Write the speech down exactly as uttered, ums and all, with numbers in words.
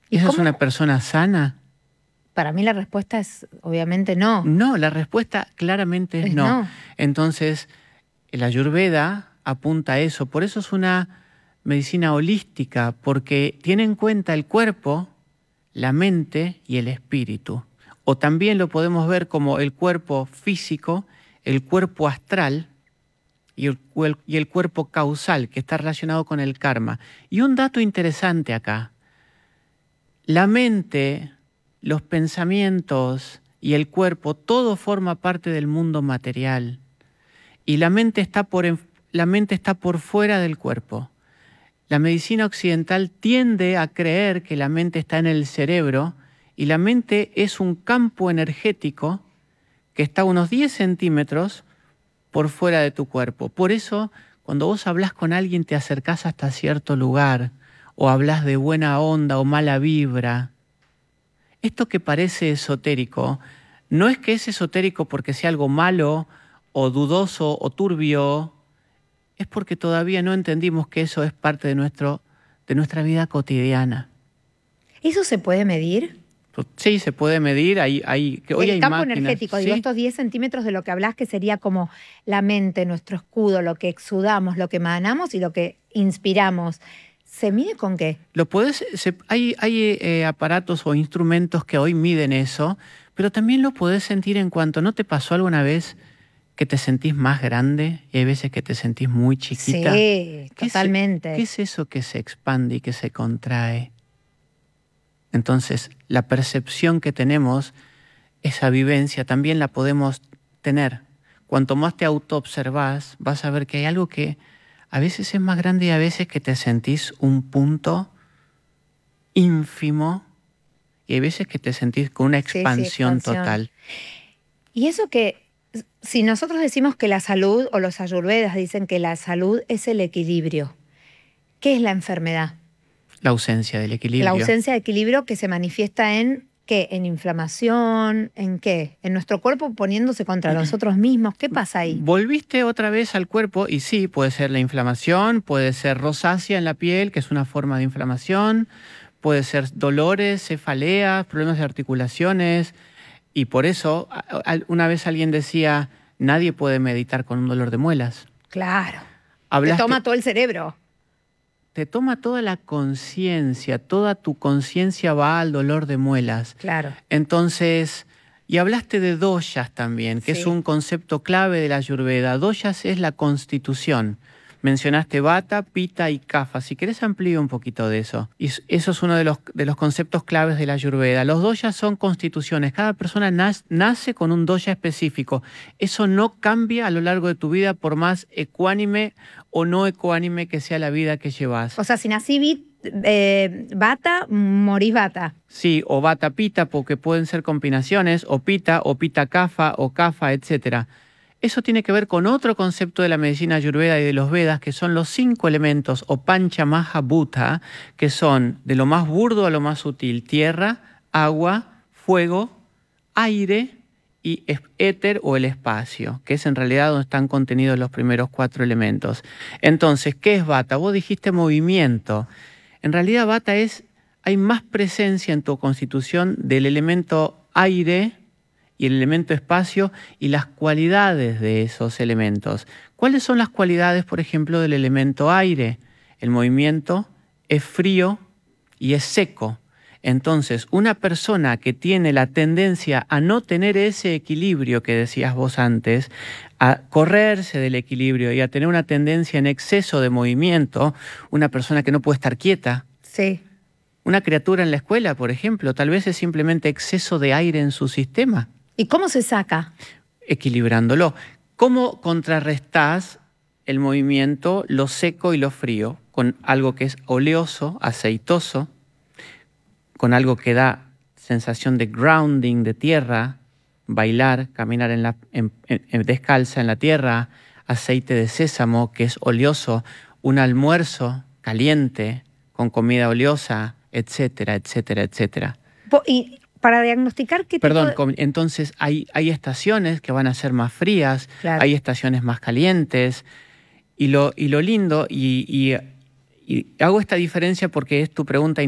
¿Esa cómo? es una persona sana? Para mí la respuesta es obviamente no. No, la respuesta claramente es, Es no. no. Entonces, la Ayurveda apunta a eso. Por eso es una medicina holística, porque tiene en cuenta el cuerpo, la mente y el espíritu. O también lo podemos ver como el cuerpo físico, el cuerpo astral y el, y el cuerpo causal, que está relacionado con el karma. Y un dato interesante acá. La mente, los pensamientos y el cuerpo, todo forma parte del mundo material. Y la mente está por, la mente está por fuera del cuerpo. La medicina occidental tiende a creer que la mente está en el cerebro y la mente es un campo energético que está a unos diez centímetros por fuera de tu cuerpo. Por eso, cuando vos hablas con alguien, te acercás hasta cierto lugar o hablas de buena onda o mala vibra. Esto que parece esotérico, no es que es esotérico porque sea algo malo o dudoso o turbio, es porque todavía no entendimos que eso es parte de, nuestro, de nuestra vida cotidiana. ¿Eso se puede medir? Sí, se puede medir. Hay, hay, que hoy el hay campo máquinas, energético, ¿sí? digo, estos diez centímetros de lo que hablas, que sería como la mente, nuestro escudo, lo que exudamos, lo que emanamos y lo que inspiramos. ¿Se mide con qué? Lo podés, se, hay hay eh, aparatos o instrumentos que hoy miden eso, pero también lo podés sentir en cuanto, ¿no te pasó alguna vez que te sentís más grande y hay veces que te sentís muy chiquita? Sí, ¿Qué totalmente. Es, ¿Qué es eso que se expande y que se contrae? Entonces, la percepción que tenemos, esa vivencia, también la podemos tener. Cuanto más te autoobservás, vas a ver que hay algo que a veces es más grande y a veces que te sentís un punto ínfimo y hay veces que te sentís con una expansión, sí, sí, expansión total. Y eso que, si nosotros decimos que la salud, o los ayurvedas dicen que la salud es el equilibrio, ¿qué es la enfermedad? La ausencia del equilibrio. La ausencia de equilibrio que se manifiesta en ¿qué? En inflamación, ¿en qué? En nuestro cuerpo poniéndose contra nosotros mismos. ¿Qué pasa ahí? Volviste otra vez al cuerpo y sí, puede ser la inflamación, puede ser rosácea en la piel, que es una forma de inflamación, puede ser dolores, cefaleas, problemas de articulaciones. Y por eso, una vez alguien decía, nadie puede meditar con un dolor de muelas. Claro. Hablaste, te toma todo el cerebro. Te toma toda la conciencia, toda tu conciencia va al dolor de muelas. Claro. Entonces, y hablaste de doshas también, que sí, es un concepto clave de la Ayurveda. Doshas es la constitución. Mencionaste Vata, Pitta y Kapha. Si querés amplío un poquito de eso. Y eso es uno de los, de los conceptos claves de la Ayurveda. Los doshas son constituciones. Cada persona nace, nace con un dosha específico. Eso no cambia a lo largo de tu vida por más ecuánime o no ecuánime que sea la vida que llevas. O sea, si nací eh, Vata, morís Vata. Sí, o Vata Pitta, porque pueden ser combinaciones, o Pitta, o Pitta Kapha, o Kapha, etcétera. Eso tiene que ver con otro concepto de la medicina ayurveda y de los Vedas, que son los cinco elementos, o Pancha Maha Bhuta, que son de lo más burdo a lo más sutil: tierra, agua, fuego, aire y éter o el espacio, que es en realidad donde están contenidos los primeros cuatro elementos. Entonces, ¿qué es Vata? Vos dijiste movimiento. En realidad Vata es, hay más presencia en tu constitución del elemento aire y el elemento espacio y las cualidades de esos elementos. ¿Cuáles son las cualidades, por ejemplo, del elemento aire? El movimiento es frío y es seco. Entonces, una persona que tiene la tendencia a no tener ese equilibrio que decías vos antes, a correrse del equilibrio y a tener una tendencia en exceso de movimiento, una persona que no puede estar quieta. Sí. Una criatura en la escuela, por ejemplo, tal vez es simplemente exceso de aire en su sistema. ¿Y cómo se saca? Equilibrándolo. ¿Cómo contrarrestás el movimiento, lo seco y lo frío? Con algo que es oleoso, aceitoso, con algo que da sensación de grounding, de tierra, bailar, caminar en la, en, en, en descalza en la tierra, aceite de sésamo, que es oleoso, un almuerzo caliente, con comida oleosa, etcétera, etcétera, etcétera. Y para diagnosticar qué tipo Perdón, de... entonces hay, hay estaciones que van a ser más frías, claro, hay estaciones más calientes, y lo, y lo lindo, y, y, y hago esta diferencia porque es tu pregunta